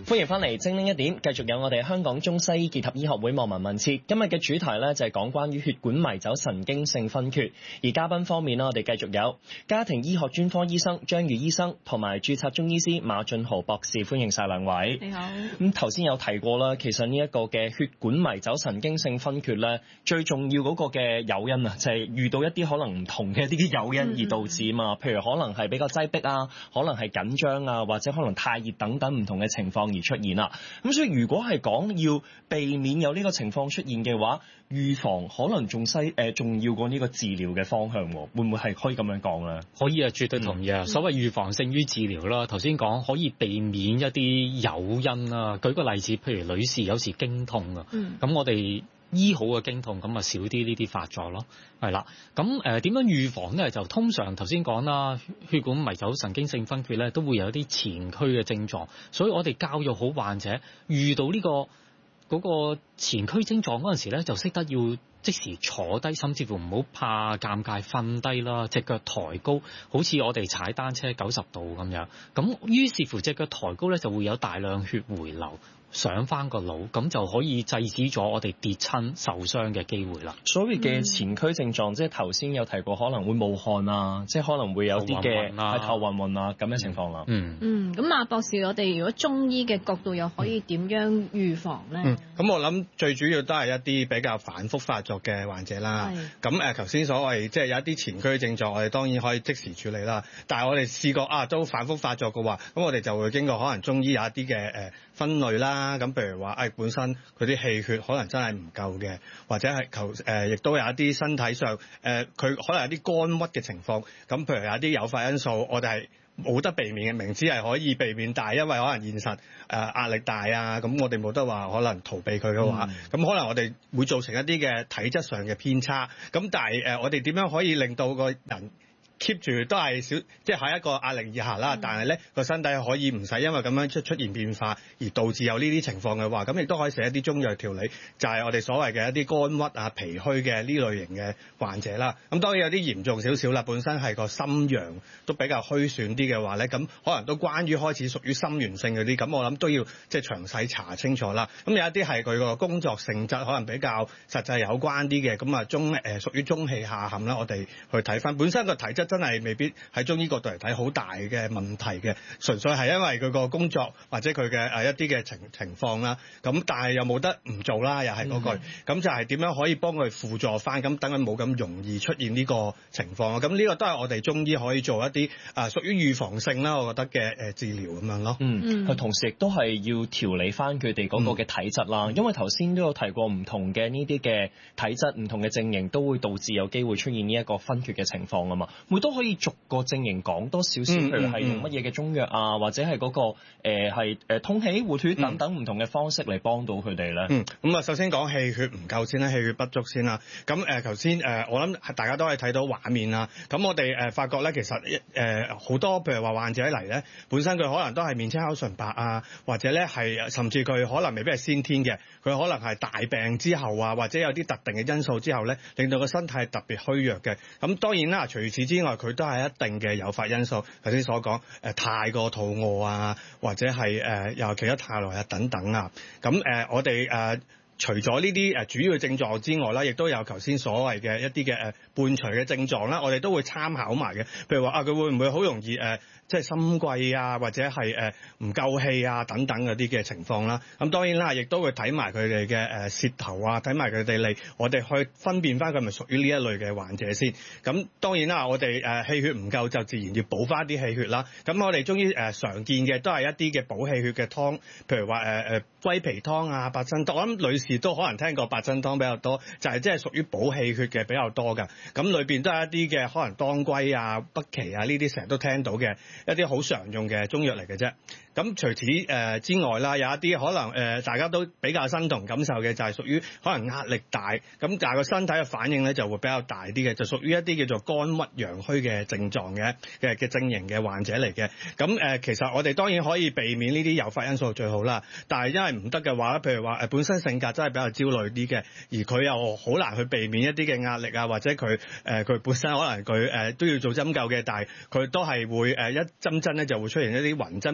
歡迎翻嚟精靈一點，繼續有我哋香港中西醫結合醫學會望聞問切。今日嘅主題呢，就係講關於血管迷走神經性分缺，而嘉賓方面呢，我哋繼續有家庭醫學專科醫生張宇醫生同埋註冊中醫師馬俊豪博士，歡迎晒兩位。 你好。 咁頭先有提過啦，其實呢一個嘅血管迷走神經性分缺呢，最重要嗰個嘅誘因啊，就係遇到一啲可能唔同嘅一啲誘因而導致嘛，譬如可能係比較擠迫啊，可能係緊張啊，或者可能太熱等等唔同嘅情況而出現啦。咁所以如果係講要避免有呢個情況出現嘅話，預防可能仲重要過呢個治療嘅方向，會唔會係可以咁樣講咧？ 可以啊，絕對同意啊。所謂預防勝於治療啦。頭先講可以避免一啲誘因啦。舉個例子，譬如女士有時經痛啊，咁我哋醫好嘅經痛，咁啊少啲呢啲發作咯，係啦。咁點樣預防咧？就通常頭先講啦，血管迷走神經性分缺咧，都會有一啲前驅嘅症狀，所以我哋教育好患者遇到呢嗰個前驅症狀嗰陣時咧，就識得要即時坐低，甚至乎唔好怕尷尬瞓低啦，隻腳抬高，好似我哋踩單車90度咁樣。咁於是乎隻腳抬高咧，就會有大量血回流上翻個腦，咁就可以制止咗我哋跌親受傷嘅機會啦。 所謂嘅前驅症狀，即係頭先有提過，可能會冒汗啊，即係可能會有啲嘅係頭暈暈啊咁嘅情況啦。 咁馬博士，我哋如果中醫嘅角度又可以點樣預防咧？ 咁我諗最主要都係一啲比較反覆發作嘅患者啦。咁頭先所謂即係有一啲前驅症狀，我哋當然可以即時處理啦。但係我哋試過都反覆發作嘅話，咁我哋就會經過可能中醫有一啲嘅分類啦。咁譬如話本身佢啲氣血可能真係唔夠嘅，或者係亦都有一啲身體上佢可能有啲肝鬱嘅情況。咁譬如有啲誘發因素，我哋係冇得避免嘅，明知係可以避免，但係因為可能現實壓力大啊，咁我哋冇得話可能逃避佢嘅話，咁可能我哋會造成一啲嘅體質上嘅偏差。咁但係我哋點樣可以令到個人keep 住都係即係喺一個壓力以下啦，但係咧個身體可以唔使因為咁樣出現變化而導致有呢啲情況嘅話，咁亦都可以寫一啲中藥調理，就係我哋所謂嘅一啲肝鬱啊、脾虛嘅呢類型嘅患者啦。咁當然有啲嚴重少少啦，本身係個心陽都比較虛損啲嘅話咧，咁可能都關於開始屬於心源性嗰啲，咁我諗都要即係詳細查清楚啦。咁有一啲係佢個工作性質可能比較實際有關啲嘅，咁啊屬於中氣下陷啦，我哋去睇翻本身個體質。真係未必喺中醫角度嚟睇好大嘅問題嘅，純粹係因為佢個工作或者佢嘅一啲嘅情況啦。咁但係又冇得唔做啦，又係嗰句。咁就係點樣可以幫佢輔助翻，咁等佢冇咁容易出現呢個情況咯。咁呢個都係我哋中醫可以做一啲屬於預防性啦，我覺得嘅治療咁樣咯。 佢同時亦都係要調理翻佢哋嗰個嘅體質啦。因為頭先都有提過唔同嘅呢啲嘅體質，唔同嘅症型都會導致有機會出現呢一個分缺嘅情況啊嘛。都可以逐個症型講多少少，譬如係用乜嘢嘅中藥啊，或者係嗰個通氣活血等等唔同嘅方式嚟幫到佢哋咧。 咁啊，首先講氣血唔夠先啦，氣血不足先啦。咁頭先我諗大家都係睇到畫面啦。咁我哋發覺咧，其實好多譬如話患者嚟咧，本身佢可能都係面青口唇白啊，或者咧係甚至佢可能未必係先天嘅，佢可能係大病之後啊，或者有啲特定嘅因素之後咧，令到個身體係特別虛弱嘅。咁當然啦，除此之外，佢都係一定嘅誘發因素，頭先所講太過肚餓啊，或者係又企得太耐啊等等啊。咁我哋除咗呢啲主要嘅症狀之外啦，亦都有頭先所謂嘅一啲嘅伴隨嘅症狀啦，我哋都會參考埋嘅。譬如話佢會唔會好容易即係心悸啊，或者係唔夠氣啊等等嗰啲嘅情況啦。咁當然啦，亦都會睇埋佢哋嘅舌頭啊，睇埋佢哋脷，我哋去分辨翻佢係咪屬於呢一類嘅患者先。咁當然啦，我哋氣血唔夠就自然要補翻啲氣血啦。咁我哋中醫常見嘅都係一啲嘅補氣血嘅湯，譬如話龜皮湯啊、八珍湯。我諗女士都可能聽過八珍湯比較多，就係即係屬於補氣血嘅比較多㗎。咁裏邊都係一啲嘅可能當歸啊、北芪啊呢啲成日都聽到嘅一啲好常用嘅中藥嚟嘅啫。咁除此之外啦，有一啲可能大家都比較身同感受嘅，就係屬於可能壓力大，咁但係個身體嘅反應咧就會比較大啲嘅，就屬於一啲叫做肝鬱陽虛嘅症狀嘅症型嘅患者嚟嘅。咁其實我哋當然可以避免呢啲誘發因素最好啦，但係因為唔得嘅話，譬如話本身性格真係比較焦慮啲嘅，而佢又好難去避免一啲嘅壓力啊，或者佢本身可能佢都要做針灸嘅，但係佢都係會一針咧就會出現一啲暈針嘅情況。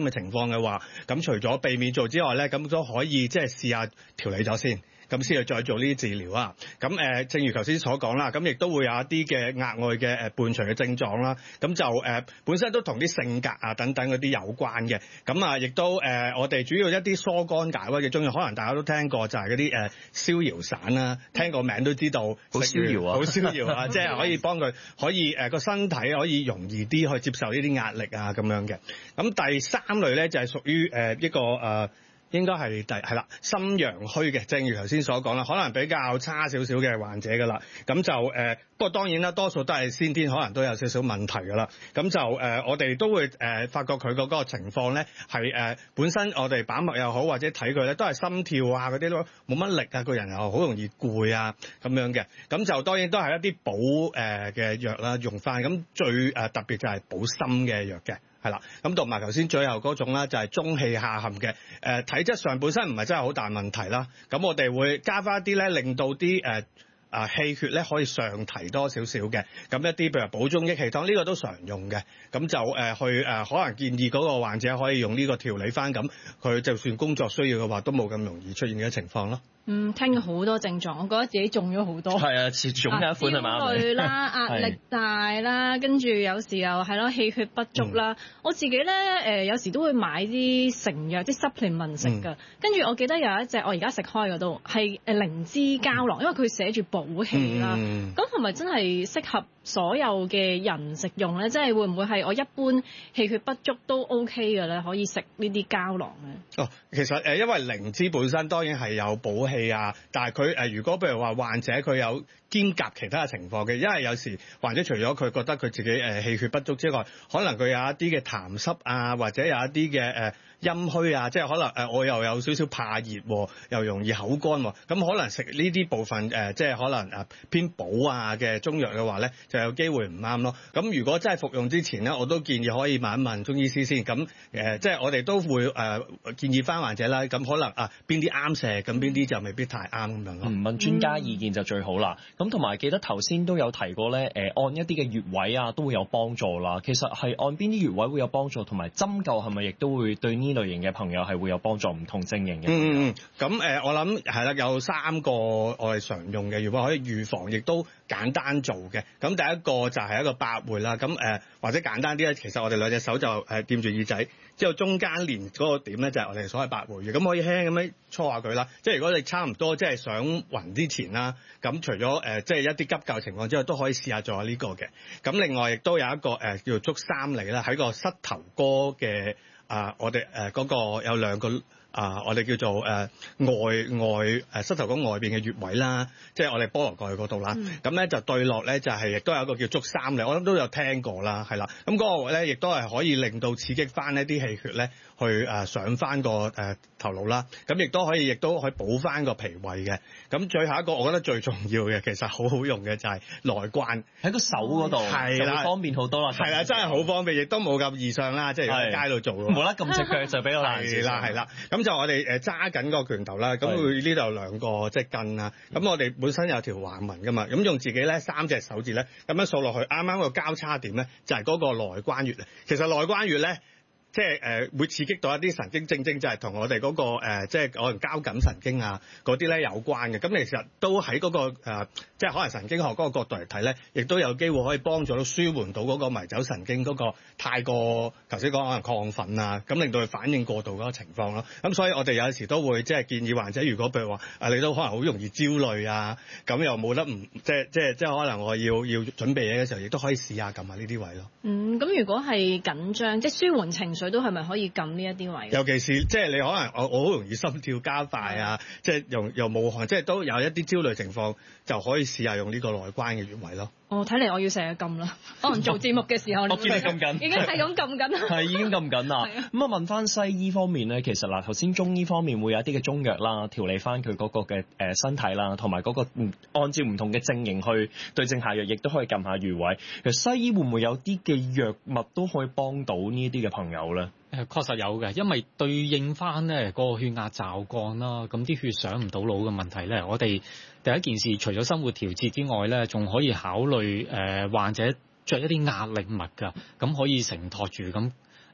況嘅話，咁除咗避免做之外咧，咁都可以即係試下調理咗先。咁先去再做呢啲治療啊！咁正如頭先所講啦，咁亦都會有一啲嘅額外嘅伴隨嘅症狀啦。咁就本身都同啲性格啊等等嗰啲有關嘅。咁啊，亦都我哋主要一啲疏肝解鬱嘅中藥，可能大家都聽過，就係嗰啲逍遙散啦。聽個名都知道， 好逍遙啊， 好逍遙啊！即係可以幫佢可以個身體可以容易啲去接受呢啲壓力啊咁樣嘅。咁第三類咧就係屬於一個應該係係啦，心陽虛嘅，正如頭先所講啦，可能比較差少少嘅患者噶啦，咁就不過當然啦，多數都係先天可能都有少少問題噶啦，咁就我哋都會發覺佢嗰個情況咧係本身我哋把脈又好或者睇佢咧都係心跳啊嗰啲都冇乜力啊，個人又好容易攰啊咁樣嘅，咁就當然都係一啲補嘅藥啦用翻，咁最特別就係補心嘅藥嘅。係啦，咁同埋頭先最後嗰種啦，就係中氣下陷嘅，體質上本身唔係真係好大問題啦。咁我哋會加翻一啲咧，令到啲氣血咧可以上提多少少嘅。咁一啲譬如補中益氣湯，呢個都常用嘅。咁就去可能建議嗰個患者可以用呢個調理翻，咁佢就算工作需要嘅話，都冇咁容易出現嘅情況咯。 聽咗好多症狀，我覺得自己中咗好多。 係啊，似中嘅一款係嘛？ 焦慮啦，壓力大啦，跟住有時又係咯，氣血不足啦。我自己咧有時都會買啲成藥，啲 supplement 食㗎。跟住我記得有一隻我而家食開嗰度係靈芝膠囊，因為佢寫住補氣啦。咁係咪真係適合所有嘅人食用咧？即係會唔會係我一般氣血不足都 OK 嘅咧？可以食呢啲膠囊咧？ 哦，其實因為靈芝本身當然係有補氣啊，但係佢如果譬如話患者佢有兼夾其他嘅情況嘅，因為有時患者除咗佢覺得佢自己氣血不足之外，可能佢有一啲嘅痰濕啊，或者有一啲嘅陰虛啊，即係可能我又有少少怕熱，又容易口乾，咁可能食呢啲部分即係可能偏補啊嘅中藥嘅話咧，就有機會唔啱咯。咁如果真係服用之前咧，我都建議可以問一問中醫師先。咁即係我哋都會建議翻患者啦。咁可能邊啲啱食，咁邊啲就未必太啱咁樣咯。 問專家意見就最好啦。咁同埋記得頭先都有提過咧，按一啲嘅穴位啊都會有幫助啦。其實係按邊啲穴位會有幫助，同埋針灸係咪亦都會對呢類型嘅朋友係會有幫助，唔同症型嘅。 咁我諗係啦，有3個我哋常用嘅穴位可以預防，亦都簡單做嘅。咁第一個就係一個百會啦。咁或者簡單啲咧，其實我哋兩隻手就掂住耳仔，之後中間連嗰個點咧就係我哋所謂百會嘅。咁可以輕輕咁樣搓下佢啦。即係如果你差唔多即係想暈之前啦，咁除咗即係一啲急救情況之外，都可以試下做下呢個嘅。咁另外亦都有一個叫做足三里啦，喺個膝頭哥嘅。我哋嗰個有2個我哋叫做外膝頭哥外邊嘅穴位啦，即係我哋菠蘿蓋嗰度啦。咁咧就對落咧就係亦都有一個叫足三里，我諗都有聽過啦，係啦。咁嗰個咧亦都係可以令到刺激翻一啲氣血咧，去上翻個頭腦啦。咁亦都可以補翻個脾胃嘅。咁最後一個我覺得最重要嘅，其實好好用嘅就係內關喺個手嗰度，係啦，方便好多啦。 係啦，真係好方便，亦都冇咁易上啦。即係喺街度做咯， 冇啦咁隻腳就比較難。 係啦。咁就我哋揸緊個拳頭啦。咁佢呢度有2個即係筋啦。咁我哋本身有條橫紋噶嘛。咁用自己咧3隻手指咧咁樣掃落去，啱啱個交叉點咧就係嗰個內關穴。其實內關穴咧，即係會刺激到一啲神經，正正就係同我哋嗰個即係可能交感神經啊嗰啲咧有關嘅。咁其實都喺嗰個即係可能神經學嗰個角度嚟睇咧，亦都有機會可以幫助到舒緩到嗰個迷走神經嗰個太過頭先講可能亢奮啊，咁令到佢反應過度嗰個情況咯。咁所以我哋有時都會即係建議患者，如果譬如話你都可能好容易焦慮啊，咁又冇得唔即係可能我要準備嘢嘅時候，亦都可以試下撳下呢啲位咯。 咁如果係緊張，即係舒緩情緒，都係咪可以撳呢一啲位？ 尤其是即係你可能我好容易心跳加快啊，即係又冇汗，即係都有一啲焦慮情況，就可以試下用呢個內關嘅穴位咯。 睇嚟我要成日撳啦。可能做節目嘅時候， 我見你撳緊， 已經係咁撳緊啦。 係已經撳緊啦。咁問翻西醫方面咧，其實嗱頭先中醫方面會有一啲嘅中藥啦，調理翻佢嗰個嘅身體啦，同埋嗰個按照唔同嘅症型去對症下藥，亦都可以撳下穴位。其實西醫會唔會有啲嘅藥物都可以幫到呢啲嘅朋友咧？ 確實有嘅，因為對應翻咧個血壓驟降啦，咁啲血上唔到腦嘅問題咧，我哋第一件事除咗生活調節之外咧，仲可以考慮患者着一啲壓力襪㗎，咁可以承托住咁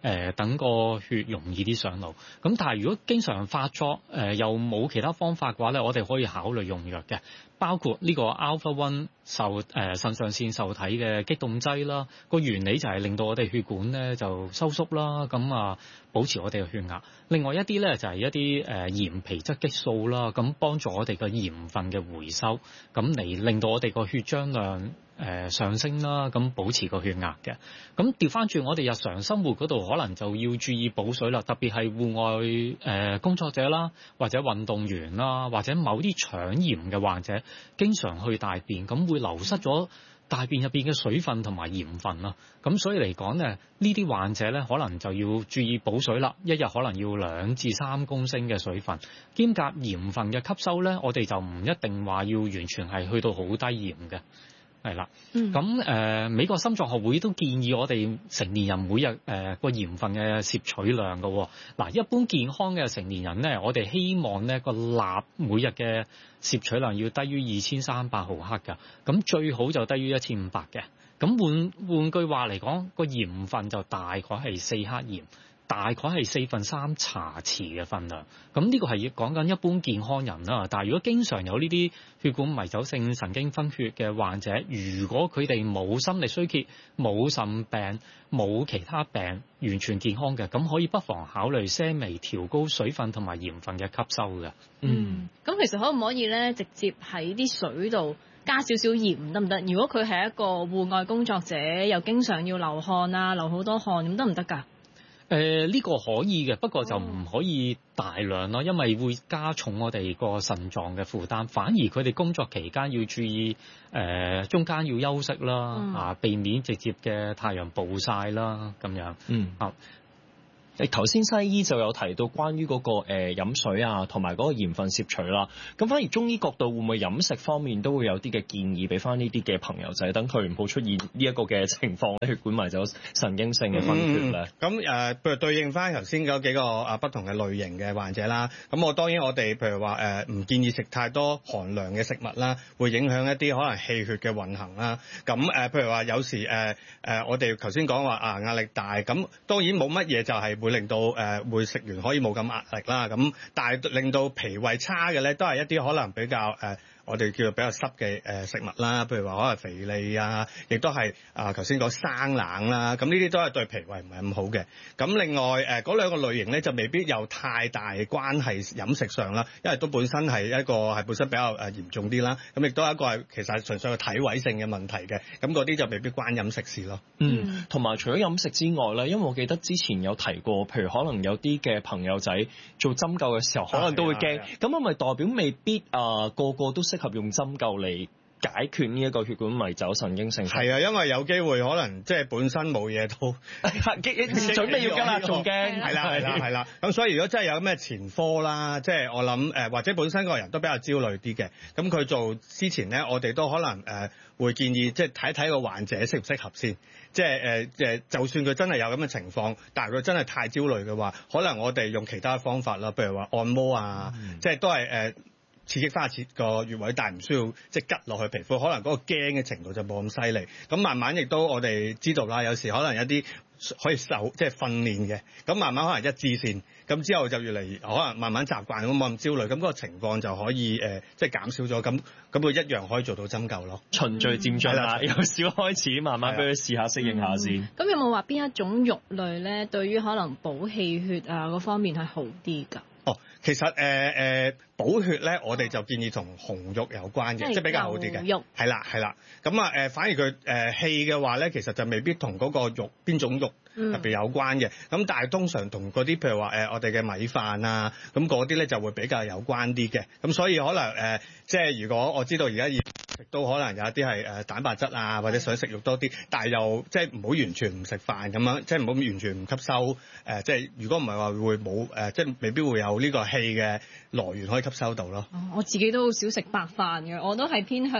等個血容易啲上腦。咁但係如果經常發作，又冇其他方法嘅話咧，我哋可以考慮用藥嘅，包括呢個 Alpha-1 腎上腺受體嘅激動劑啦。個原理就係令到我哋血管咧就收縮啦，咁啊保持我哋嘅血壓。另外一啲咧就係一啲鹽皮質激素啦，咁幫助我哋嘅鹽分嘅回收，咁嚟令到我哋個血漿量上升啦，咁保持個血壓嘅。咁調翻轉我哋日常生活嗰度，可能就要注意補水啦，特別係戶外工作者啦，或者運動員啦，或者某啲腸炎嘅患者，經常去大便，咁會流失咗大便入邊嘅水分同埋鹽分啦。咁所以嚟講咧，呢啲患者咧可能就要注意補水啦，一日可能要2至3公升嘅水分，兼夾鹽分嘅吸收咧，我哋就唔一定話要完全係去到好低鹽嘅。係啦，咁美國心臟學會都建議我哋成年人每日個鹽分嘅攝取量嘅。嗱，一般健康嘅成年人咧，我哋希望咧個鈉每日嘅攝取量要低於2300毫克㗎，咁最好就低於1500嘅。咁換句話嚟講，個鹽分就大概係4克鹽。大概係3/4茶匙嘅分量，咁呢個係講緊一般健康人啦。但係如果經常有呢啲血管迷走性神經分血嘅患者，如果佢哋冇心力衰竭、冇腎病、冇其他病，完全健康嘅，咁可以不妨考慮些微調高水分同埋鹽分嘅吸收嘅。 咁其實可唔可以咧，直接喺啲水度加少少鹽得唔得？如果佢係一個戶外工作者，又經常要流汗啊，流好多汗，咁得唔得㗎？ 呢個可以嘅，不過就唔可以大量咯，因為會加重我哋個腎臟嘅負擔。反而佢哋工作期間要注意，中間要休息啦，避免直接嘅太陽暴曬啦，咁樣。 頭先西醫就有提到關於嗰個飲水啊，同埋嗰個鹽分攝取啦。咁反而中醫角度會唔會飲食方面都會有啲嘅建議俾翻呢啲嘅朋友仔，等佢唔好出現呢一個嘅情況咧，血管迷走神經性嘅分血咧？ 咁譬如對應翻頭先嗰幾個不同嘅類型嘅患者啦。咁當然我哋譬如話唔建議食太多寒涼嘅食物啦，會影響一啲可能氣血嘅運行啦。咁譬如話有時我哋頭先講話壓力大，咁當然冇乜嘢就係會令到會食完可以冇咁壓力啦，咁但係令到脾胃差嘅咧，都係一啲可能比較我哋叫做比較濕嘅食物啦，譬如話可能肥膩啊，亦都係頭先講生冷啦，咁呢啲都係對脾胃唔係咁好嘅。咁另外嗰兩個類型咧就未必有太大關係飲食上啦，因為都本身係一個係本身比較嚴重啲啦，咁亦都係一個係其實係純粹係體位性嘅問題嘅，咁嗰啲就未必關飲食事咯。 同埋除咗飲食之外咧，因為我記得之前有提過，譬如可能有啲嘅朋友仔做針灸嘅時候，可能都會驚，咁係咪代表未必個個都適合用針灸嚟解決呢一個血管迷走神經性？ 係啊，因為有機會可能即係本身冇嘢都準備要㗎啦，仲驚。 係啦。咁所以如果真係有咩前科啦，即係我諗或者本身個人都比較焦慮啲嘅，咁佢做之前咧，我哋都可能會建議即係睇睇個患者適唔適合先。即係就算佢真係有咁嘅情況，但係佢真係太焦慮嘅話，可能我哋用其他方法啦，譬如話按摩啊，即係都係刺激翻個穴位，但係唔需要即係拮落去皮膚，可能嗰個驚嘅程度就冇咁犀利。咁慢慢亦都我哋知道啦，有時可能有啲可以即係訓練嘅，咁慢慢可能一致線，咁之後就越嚟可能慢慢習慣，咁冇咁焦慮，咁嗰個情況就可以即係減少咗，咁佢一樣可以做到針灸咯。 循序漸進啦，由少開始，慢慢俾佢試下適應下先。 咁有冇話邊一種肉類咧，對於可能補氣血啊嗰方面係好啲㗎？ 其實補血咧，我哋就建議同紅肉有關嘅，即係比較好啲嘅。係啦。咁反而佢氣嘅話咧，其實就未必同嗰個肉邊種肉特別有關嘅。咁但係通常同嗰啲譬如話我哋嘅米飯啊，咁嗰啲咧就會比較有關啲嘅。咁所以可能即係如果我知道而家食到可能有一啲係蛋白質啊，或者想食肉多啲，但係又即係唔好完全唔食飯咁樣，即係唔好完全唔吸收即係如果唔係話會冇即係未必會有呢個氣嘅來源可以吸收到咯。 我自己都好少食白飯嘅，我都係偏向食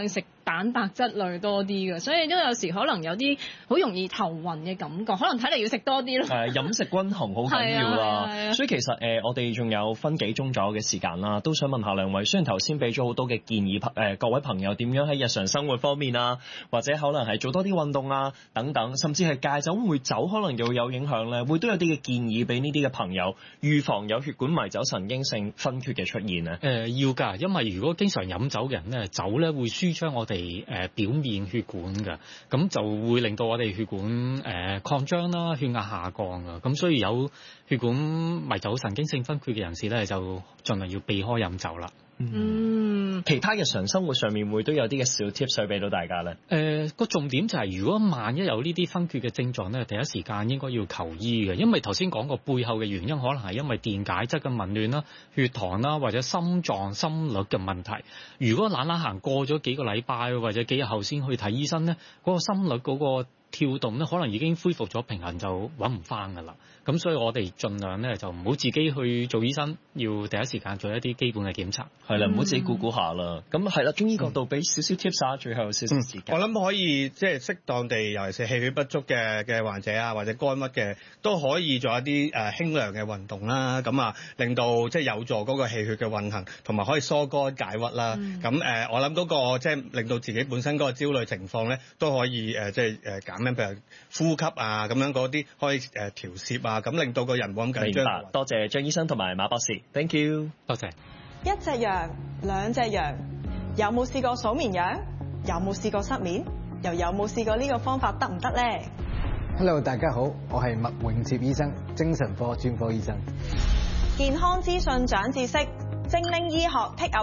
蛋白質類多啲嘅，所以都有時可能有啲好容易頭暈嘅感覺，可能睇嚟要食多啲咯。 飲食均衡好緊要啦。所以其實我哋仲有分幾鐘左右嘅時間啦，都想問下兩位。雖然頭先俾咗好多嘅建議，各位朋友點樣喺日常生活方面啊，或者可能係做多啲運動啊等等，甚至係戒酒會酒可能又有影響咧，會都有啲嘅建議俾呢啲嘅朋友預防有血管迷走神經性分缺嘅出現咧。 要㗎，因為如果經常飲酒嘅人咧，酒咧會舒張我哋表面血管㗎，咁就會令到我哋血管擴張啦，血壓下降㗎，咁所以有血管迷走神經性分缺嘅人士咧，就盡量要避開飲酒啦。 其他日常生活上面會都有啲嘅小 tips 俾到大家咧。 個重點就係，如果萬一有呢啲分缺嘅症狀咧，第一時間應該要求醫嘅，因為頭先講過背後嘅原因，可能係因為電解質嘅紊亂啦、血糖啦，或者心臟心率嘅問題。如果懶行過咗幾個禮拜或者幾日後先去睇醫生咧，嗰個心率嗰個跳動咧，可能已經恢復咗平衡，就揾唔翻㗎啦。咁所以我哋盡量咧就唔好自己去做醫生，要第一時間做一啲基本嘅檢查。 係啦，唔好自己估下啦。咁係啦，中醫角度俾少少 tips 啊，最後有少少時間。 我諗可以即係適當地，尤其是氣血不足嘅患者啊，或者肝鬱嘅，都可以做一啲輕量嘅運動啦。咁啊，令到即係有助嗰個氣血嘅運行，同埋可以疏肝解鬱啦。咁我諗嗰個即係令到自己本身嗰個焦慮情況咧，都可以即係減輕，譬如呼吸啊咁樣嗰啲可以調節啊。咁令到個人冇咁緊張。 明白，多謝張醫生同埋馬博士 ，thank you， 多謝。 一隻羊，兩隻羊，有冇試過數綿羊？有冇試過失眠？又有冇試過呢個方法得唔得呢？ Hello， 大家好，我係麥永接醫生，精神科專科醫生。 健康資訊長知識，精靈醫學 take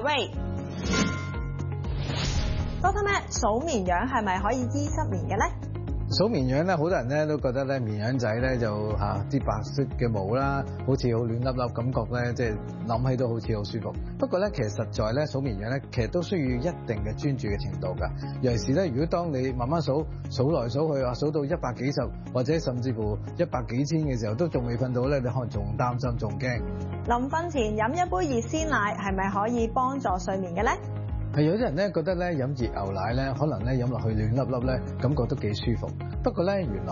away。Doctor Matt，數綿羊係咪可以醫失眠嘅呢？ 數綿羊咧，好多人咧都覺得咧綿羊仔咧就啲白色嘅毛啦，好似好暖粒粒，感覺咧即係諗起都好似好舒服。不過咧，其實實在咧數綿羊咧，其實都需要一定嘅專注嘅程度㗎。尤其是咧，如果當你慢慢數來數去，數到100幾十或者甚至乎100幾千嘅時候，都仲未瞓到咧，你可能仲擔心仲驚。 臨瞓前飲一杯熱鮮奶係咪可以幫助睡眠嘅咧？ 係有啲人咧覺得咧飲熱牛奶咧，可能咧飲落去暖粒粒咧，感覺都幾舒服。不過咧原來